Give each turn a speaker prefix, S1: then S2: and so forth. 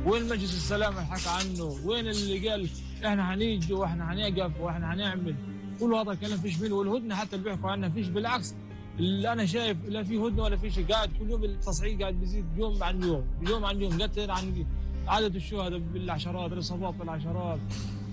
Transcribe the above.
S1: وين مجلس السلام اللي حكى عنه؟ وين اللي قال احنا هنيجي واحنا هنقف واحنا هنعمل؟ كل هذا الكلام فيش منه. والهدنه حتى اللي بيحكوا عنها فيش، بالعكس اللي انا شايف لا في هدنه ولا في شيء. قاعد كل يوم التصعيد قاعد بيزيد يوم عن يوم، يوم عن يوم، قتل عن عدد الشهداء بالعشرات، الاصابات بالعشرات.